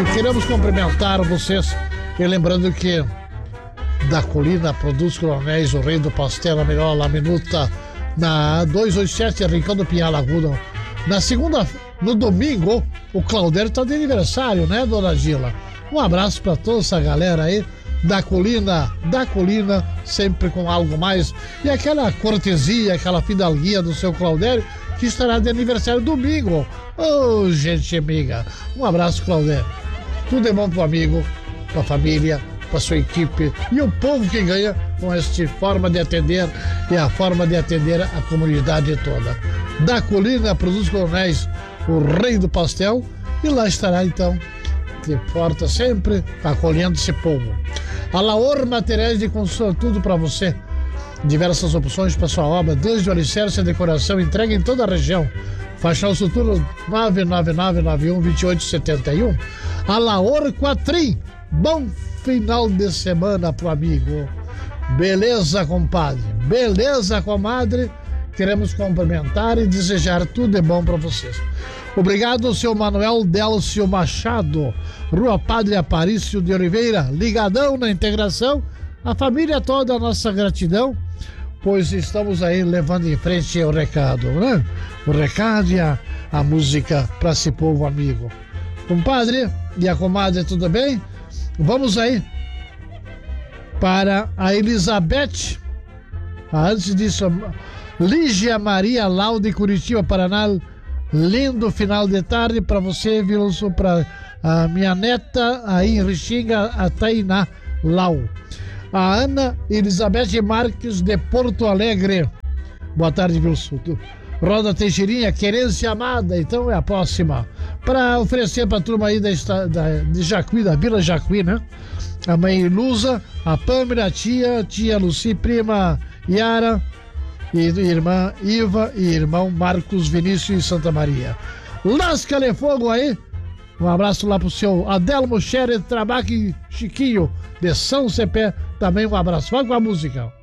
E queremos cumprimentar vocês e lembrando que da Colina Produtos Coronéis, o rei do pastel, a melhor laminuta, na 287 Rincão do Pinhal Laguna. Na segunda, no domingo, o Claudério está de aniversário, né, dona Gila? Um abraço para toda essa galera aí da Colina, sempre com algo mais. E aquela cortesia, aquela fidalguia do seu Claudério, que estará de aniversário domingo. Ô, gente amiga, um abraço, Claudério. Tudo é bom pro amigo, pra família, pra sua equipe e o povo que ganha com esta forma de atender e a forma de atender a comunidade toda. Da Colina Produtos Coronéis, o rei do pastel, e lá estará então de porta sempre acolhendo esse povo. A Laor Materiais de Construção, tudo para você. Diversas opções para sua obra, desde o alicerce e decoração, entrega em toda a região. Faixa o futuro 999912871. A Laor Quatrim. Bom final de semana pro amigo. Beleza, compadre? Beleza, comadre? Queremos cumprimentar e desejar tudo de bom para vocês. Obrigado, seu Manuel Delcio Machado, Rua Padre Aparício de Oliveira, ligadão na integração. A família toda, a nossa gratidão, pois estamos aí levando em frente o recado, né? O recado e a música para esse povo amigo. Compadre e a comadre, tudo bem? Vamos aí para a Elizabeth. Antes disso, Lígia Maria Lau de Curitiba, Paraná. Lindo final de tarde para você, Wilson, para a minha neta aí em Rixinga, a Tainá Lau. A Ana Elizabeth Marques de Porto Alegre. Boa tarde, Wilson. Roda Teixeirinha, Querência Amada, então é a próxima. Para oferecer para a turma aí de Jacuí, da Vila Jacuí, né? A mãe Lusa, a Pâmela, a tia Luci, prima Yara, e irmã Iva e irmão Marcos Vinícius e Santa Maria. Lasca-lhe fogo aí. Um abraço lá pro seu Adelmo Scherer Trabaque Chiquinho de São Cepé. Também um abraço. Vai com a música.